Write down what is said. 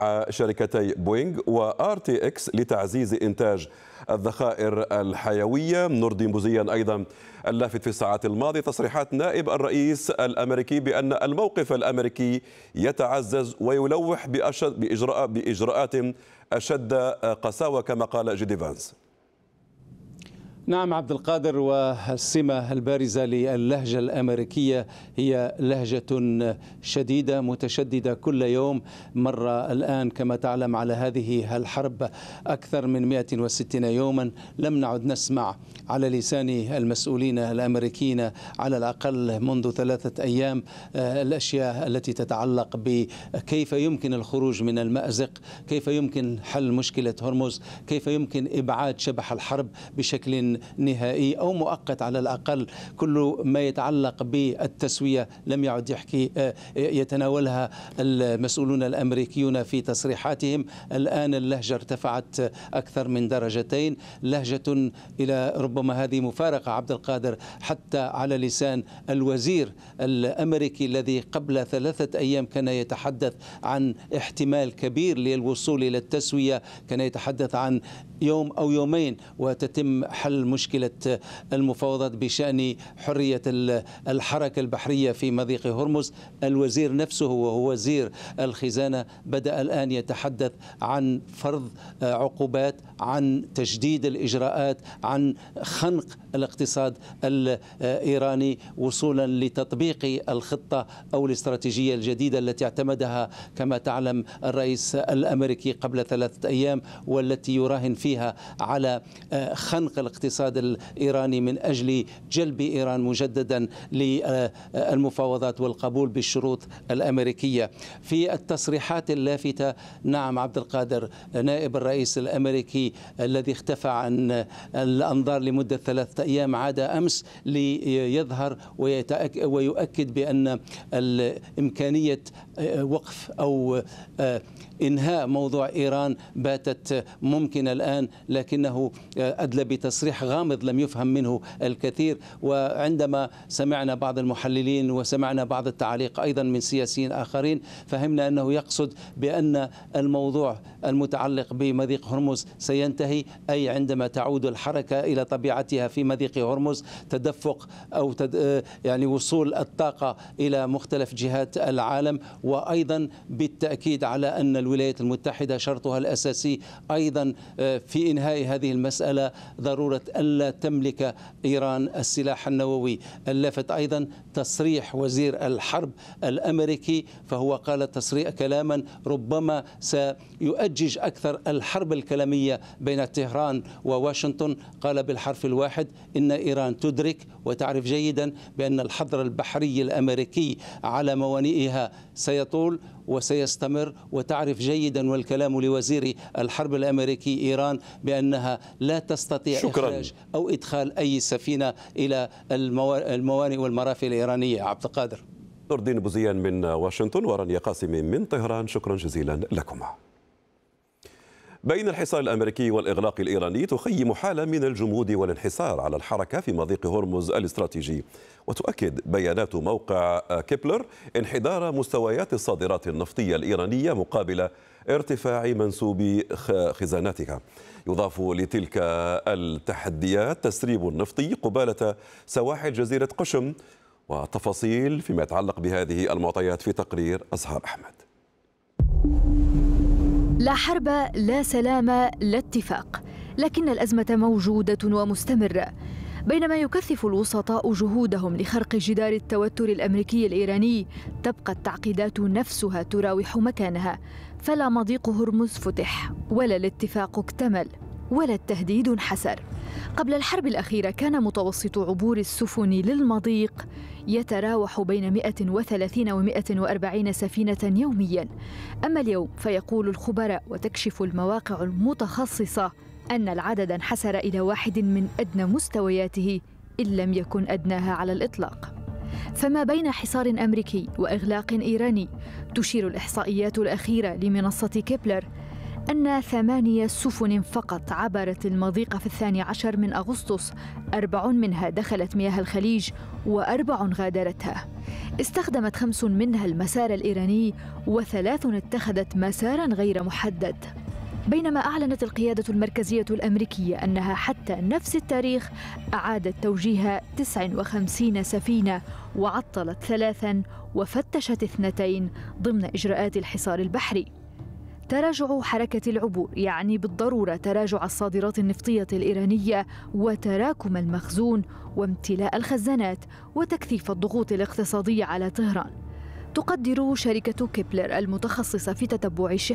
شركتي بوينغ وRTX لتعزيز إنتاج الذخائر الحيوية. نردي مزيان أيضا اللافت في الساعات الماضية تصريحات نائب الرئيس الأمريكي بأن الموقف الأمريكي يتعزز ويلوح بإجراءات أشد قساوة كما قال جيدي فانس. نعم عبد القادر، والسمة البارزة للهجة الأمريكية هي لهجة شديدة متشددة كل يوم. مر الآن كما تعلم على هذه الحرب أكثر من 160 يوما، لم نعد نسمع على لسان المسؤولين الأمريكيين على الأقل منذ 3 أيام الأشياء التي تتعلق بكيف يمكن الخروج من المأزق، كيف يمكن حل مشكلة هرمز، كيف يمكن إبعاد شبح الحرب بشكل نهائي أو مؤقت على الأقل. كل ما يتعلق بالتسوية لم يعد يتناولها المسؤولون الأمريكيون في تصريحاتهم. الآن اللهجة ارتفعت أكثر من درجتين، لهجة إلى ربما هذه مفارقة عبد القادر حتى على لسان الوزير الأمريكي الذي قبل 3 أيام كان يتحدث عن احتمال كبير للوصول إلى التسوية، كان يتحدث عن يوم أو يومين وتتم حل مشكلة المفاوضات بشأن حرية الحركة البحرية في مضيق هرمز. الوزير نفسه وهو وزير الخزانة بدأ الآن يتحدث عن فرض عقوبات، عن تجديد الإجراءات، عن خنق الاقتصاد الإيراني وصولا لتطبيق الخطة أو الاستراتيجية الجديدة التي اعتمدها كما تعلم الرئيس الأمريكي قبل 3 أيام، والتي يراهن فيها على خنق الاقتصاد الإيراني من أجل جلب إيران مجددا للمفاوضات والقبول بالشروط الأمريكية. في التصريحات اللافتة نعم عبد القادر، نائب الرئيس الأمريكي الذي اختفى عن الأنظار لمدة 3 أيام عاد أمس ليظهر ويؤكد بأن إمكانية وقف أو إنهاء موضوع إيران باتت ممكنة الآن، لكنه أدلى بتصريح غامض لم يفهم منه الكثير. وعندما سمعنا بعض المحللين وسمعنا بعض التعليق أيضا من سياسيين آخرين فهمنا أنه يقصد بأن الموضوع المتعلق بمضيق هرمز سينتهي، أي عندما تعود الحركة إلى طبيعتها في مضيق هرمز، تدفق أو يعني وصول الطاقة إلى مختلف جهات العالم. وأيضا بالتأكيد على أن الولايات المتحدة شرطها الأساسي أيضا في إنهاء هذه المسألة ضرورة ألا تملك إيران السلاح النووي. اللافت أيضا تصريح وزير الحرب الأمريكي، فهو قال تصريح كلاما ربما سيؤجج أكثر الحرب الكلامية بين طهران وواشنطن. قال بالحرف الواحد إن إيران تدرك وتعرف جيدا بأن الحظر البحري الأمريكي على موانئها سيطول وسيستمر، وتعرف جيدا والكلام لوزير الحرب الأمريكي إيران بأنها لا تستطيع إخراج أو إدخال أي سفينة إلى الموانئ والمرافق الإيرانية. عبد القادر. نردين بوزيان من واشنطن ورانيا قاسم من طهران، شكرا جزيلا لكما. بين الحصار الأمريكي والإغلاق الإيراني تخيم حالة من الجمود والانحسار على الحركة في مضيق هرمز الاستراتيجي، وتؤكد بيانات موقع كيبلر انحدار مستويات الصادرات النفطية الإيرانية مقابل ارتفاع منسوب خزاناتها. يضاف لتلك التحديات تسريب نفطي قبالة سواحل جزيرة قشم، وتفاصيل فيما يتعلق بهذه المعطيات في تقرير أزهار أحمد. لا حرب، لا سلام، لا اتفاق، لكن الأزمة موجودة ومستمرة. بينما يكثف الوسطاء جهودهم لخرق جدار التوتر الأمريكي الإيراني، تبقى التعقيدات نفسها تراوح مكانها. فلا مضيق هرمز فتح، ولا الاتفاق اكتمل، ولا التهديد انحسر. قبل الحرب الأخيرة كان متوسط عبور السفن للمضيق يتراوح بين 130 و 140 سفينة يومياً. أما اليوم فيقول الخبراء وتكشف المواقع المتخصصة أن العدد انحسر إلى واحد من أدنى مستوياته إن لم يكن أدناها على الإطلاق. فما بين حصار أمريكي وإغلاق إيراني، تشير الإحصائيات الأخيرة لمنصة كيبلر أن 8 سفن فقط عبرت المضيق في 12 من أغسطس، 4 منها دخلت مياه الخليج و4 غادرتها. استخدمت 5 منها المسار الإيراني و3 اتخذت مسارا غير محدد. بينما أعلنت القيادة المركزية الأمريكية أنها حتى نفس التاريخ أعادت توجيه 59 سفينة وعطلت 3 وفتشت 2 ضمن إجراءات الحصار البحري. تراجع حركة العبور يعني بالضرورة تراجع الصادرات النفطية الإيرانية وتراكم المخزون وامتلاء الخزانات وتكثيف الضغوط الاقتصادية على طهران. تقدر شركة كيبلر المتخصصة في تتبع الشحنات